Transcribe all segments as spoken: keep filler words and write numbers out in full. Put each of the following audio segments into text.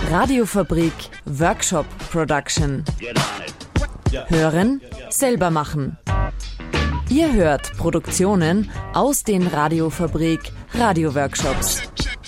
Radiofabrik Workshop Production. Hören, selber machen. Ihr hört Produktionen aus den Radiofabrik Radio-Workshops.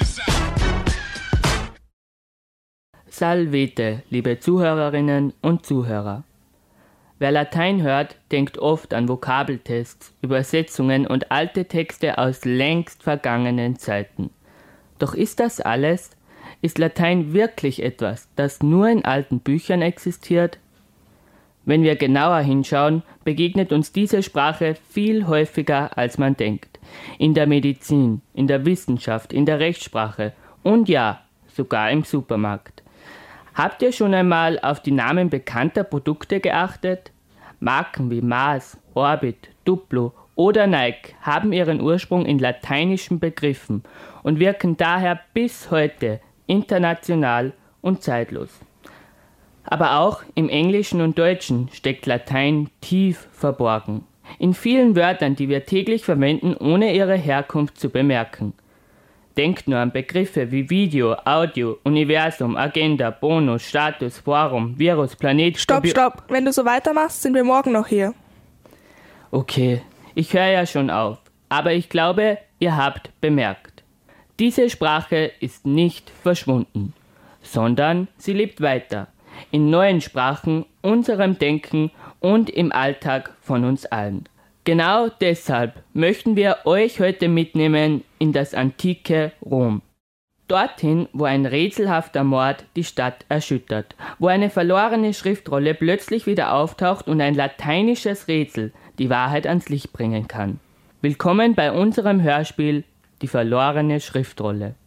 Salvete, liebe Zuhörerinnen und Zuhörer. Wer Latein hört, denkt oft an Vokabeltests, Übersetzungen und alte Texte aus längst vergangenen Zeiten. Doch ist das alles? Ist Latein wirklich etwas, das nur in alten Büchern existiert? Wenn wir genauer hinschauen, begegnet uns diese Sprache viel häufiger, als man denkt. In der Medizin, in der Wissenschaft, in der Rechtssprache und ja, sogar im Supermarkt. Habt ihr schon einmal auf die Namen bekannter Produkte geachtet? Marken wie Mars, Orbit, Duplo oder Nike haben ihren Ursprung in lateinischen Begriffen und wirken daher bis heute international und zeitlos. Aber auch im Englischen und Deutschen steckt Latein tief verborgen. In vielen Wörtern, die wir täglich verwenden, ohne ihre Herkunft zu bemerken. Denkt nur an Begriffe wie Video, Audio, Universum, Agenda, Bonus, Status, Forum, Virus, Planet... Stopp, stopp. Wenn du so weitermachst, sind wir morgen noch hier. Okay, ich höre ja schon auf. Aber ich glaube, ihr habt bemerkt. Diese Sprache ist nicht verschwunden, sondern sie lebt weiter. In neuen Sprachen, unserem Denken und im Alltag von uns allen. Genau deshalb möchten wir euch heute mitnehmen in das antike Rom. Dorthin, wo ein rätselhafter Mord die Stadt erschüttert, wo eine verlorene Schriftrolle plötzlich wieder auftaucht und ein lateinisches Rätsel die Wahrheit ans Licht bringen kann. Willkommen bei unserem Hörspiel Die verlorene Schriftrolle.